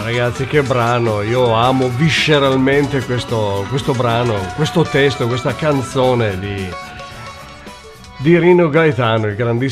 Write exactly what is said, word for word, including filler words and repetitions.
Ragazzi, che brano, io amo visceralmente questo, questo brano, questo testo, questa canzone di, di Rino Gaetano, il grandissimo